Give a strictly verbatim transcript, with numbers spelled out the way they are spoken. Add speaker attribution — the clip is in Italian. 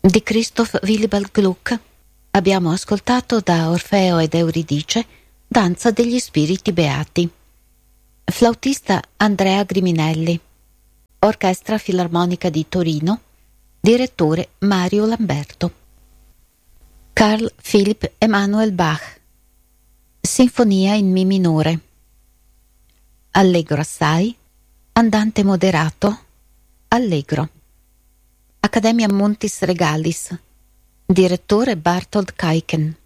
Speaker 1: Di Christoph Willibald Gluck abbiamo ascoltato da Orfeo ed Euridice Danza degli Spiriti Beati. Flautista Andrea Griminelli. Orchestra Filarmonica di Torino. Direttore Mario Lamberto. Carl Philipp Emanuel Bach. Sinfonia in Mi minore. Allegro assai, andante moderato, allegro. Accademia Montis Regalis. Direttore Bartold Kaiken.